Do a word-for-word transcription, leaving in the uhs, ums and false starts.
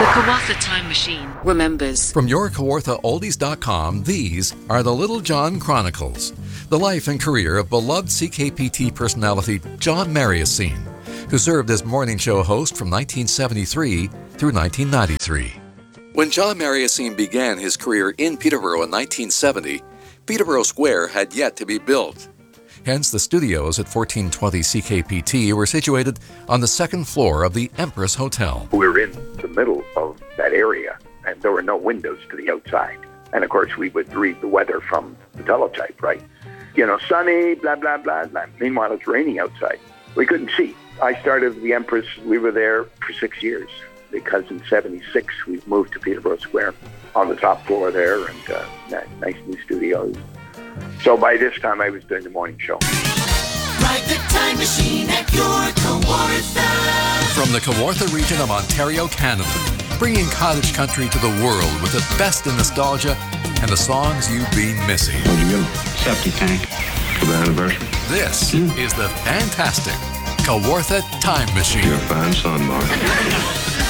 The Kawartha Time Machine remembers. From your Kawartha Oldies dot com, these are the Little John Chronicles, the life and career of beloved C K P T personality John Mariusine, who served as morning show host from nineteen seventy-three through nineteen ninety-three. When John Mariusine began his career in Peterborough in nineteen seventy, Peterborough Square had yet to be built. Hence, the studios at fourteen twenty C K P T were situated on the second floor of the Empress Hotel. We were in the middle of that area, and there were no windows to the outside. And of course, we would read the weather from the teletype, right? You know, sunny, blah, blah, blah, blah. Meanwhile, it's raining outside. We couldn't see. I started the Empress. We were there for six years because in seventy-six, we moved to Peterborough Square on the top floor there, and uh, nice new studios. So by this time, I was doing the morning show. Ride the time machine at your Kawartha. From the Kawartha region of Ontario, Canada, bringing cottage country to the world with the best in nostalgia and the songs you've been missing. Where'd you go? Septic tank for the anniversary. This Mm. is the fantastic Kawartha Time Machine. You're a fine son, Mark.